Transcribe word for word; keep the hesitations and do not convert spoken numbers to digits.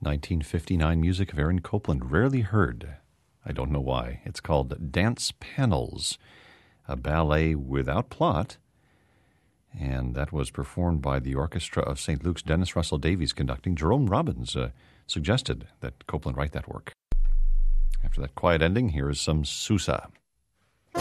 nineteen fifty-nine music of Aaron Copland, rarely heard. I don't know why. It's called Dance Panels, a ballet without plot, and that was performed by the Orchestra of Saint Luke's. Dennis Russell Davies conducting. Jerome Robbins uh, suggested that Copland write that work. After that quiet ending, here is some Sousa.